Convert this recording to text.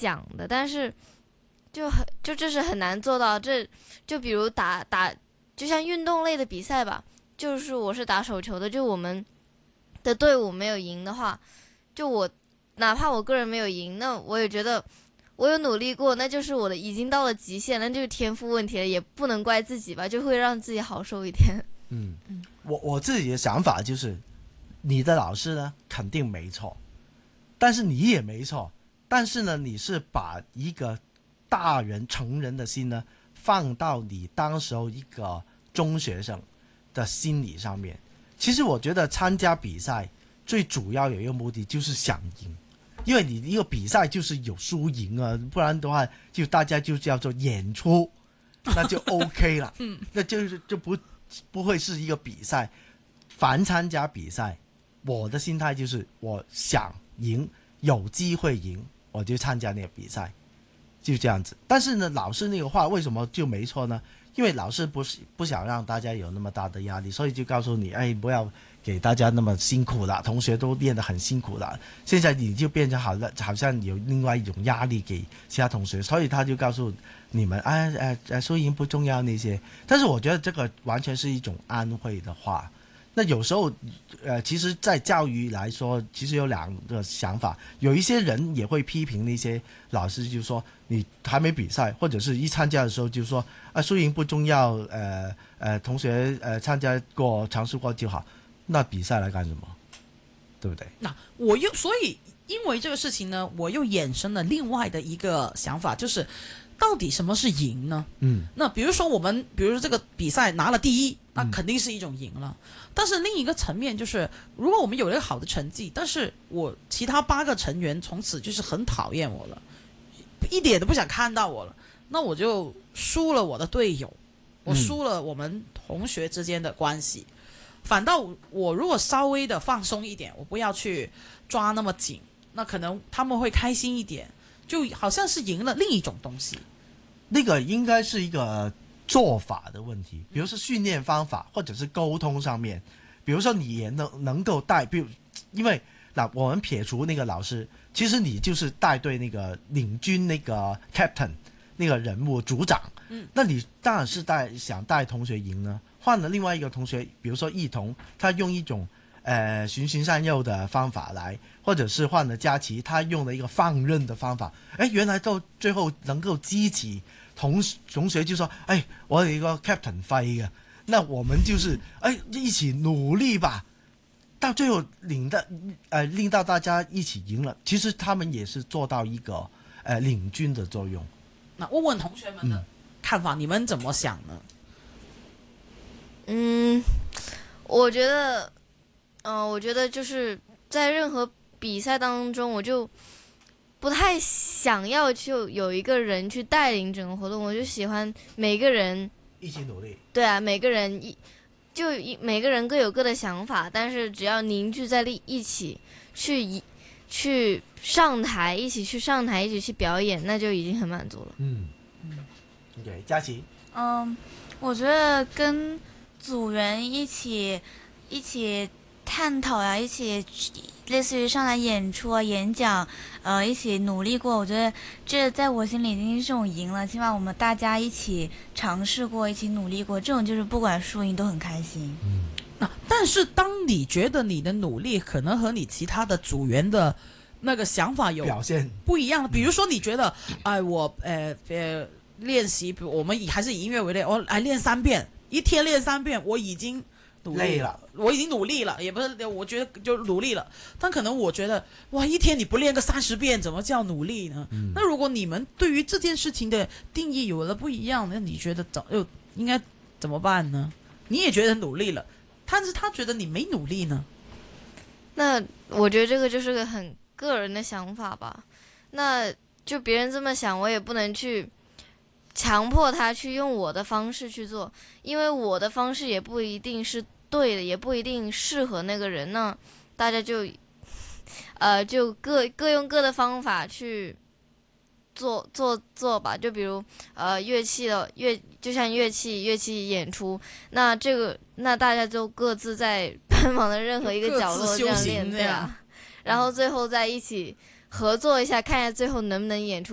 想的，但是这是很难做到。这就比如就像运动类的比赛吧，就是我是打手球的，就我们的队伍没有赢的话，就我哪怕我个人没有赢，那我也觉得我有努力过，那就是我的已经到了极限，那就是天赋问题了，也不能怪自己吧，就会让自己好受一点。 我自己的想法就是，你的老师呢肯定没错，但是你也没错，但是呢，你是把一个大人成人的心呢放到你当时候一个中学生的心理上面。其实我觉得参加比赛最主要有一个目的就是想赢，因为你一个比赛就是有输赢啊，不然的话就大家就叫做演出，那就 OK 了。那就不会是一个比赛。凡参加比赛，我的心态就是我想赢，有机会赢我就参加那个比赛，就这样子。但是呢，老师那个话为什么就没错呢？因为老师不想让大家有那么大的压力，所以就告诉你，不要给大家那么辛苦了，同学都练得很辛苦了，现在你就变成好像有另外一种压力给其他同学，所以他就告诉你们，输赢不重要那些。但是我觉得这个完全是一种安慰的话。那有时候，其实，在教育来说，其实有两个想法。有一些人也会批评那些老师，就说你还没比赛，或者是一参加的时候就说输赢不重要，同学参加过、尝试过就好。那比赛来干什么？对不对？ 那所以因为这个事情呢，我又衍生了另外的一个想法，就是到底什么是赢呢？那比如说这个比赛拿了第一，那肯定是一种赢了。但是另一个层面就是，如果我们有了一个好的成绩，但是我其他8个成员从此就是很讨厌我了，一点都不想看到我了，那我就输了我的队友，我输了我们同学之间的关系。反倒我如果稍微的放松一点，我不要去抓那么紧，那可能他们会开心一点，就好像是赢了另一种东西。 那个应该是一个做法的问题，比如说训练方法或者是沟通上面，比如说你也能够带，因为我们撇除那个老师，其实你就是带队那个领军那个 captain 那个人物组长，那你当然是想带同学赢呢。换了另外一个同学，比如说一同，他用一种循循善诱的方法来，或者是换了佳琪，他用了一个放任的方法，原来到最后能够激起同学就说，我有一个 captain 飞嘅，那我们就是一起努力吧，到最后令到大家一起赢了。其实他们也是做到一个领军的作用。 那问问同学们的看法，你们怎么想呢？ 我觉得就是在任何比赛当中，我就不太想要就有一个人去带领整个活动，我就喜欢每个人一起努力。 对啊，每个人每个人各有各的想法，但是只要凝聚在一起去上台，一起去表演，那就已经很满足了。 对，佳琪。 我觉得跟组员一起探讨呀，一起类似于上来演出啊、演讲，一起努力过。我觉得这在我心里已经是种赢了，起码我们大家一起尝试过，一起努力过，这种就是不管输赢都很开心。 但是当你觉得你的努力可能和你其他的组员的那个想法有表现不一样的，比如说你觉得，我练习，我们还是以音乐为例，我来练3遍，一天练3遍，我已经累了， 我已经努力了，也不是，我觉得就努力了。但可能我觉得，哇，一天你不练个30遍，怎么叫努力呢？那如果你们对于这件事情的定义有了不一样，那你觉得应该怎么办呢？你也觉得努力了，但是他觉得你没努力呢？ 那我觉得这个就是个很个人的想法吧。那就别人这么想，我也不能去强迫他去用我的方式去做，因为我的方式也不一定是对的，也不一定适合那个人呢。大家就各用各的方法去做吧。就比如乐器就像乐器演出，那大家就各自在班房的任何一个角落这样练，对啊，然后最后再一起合作一下，看一下最后能不能演出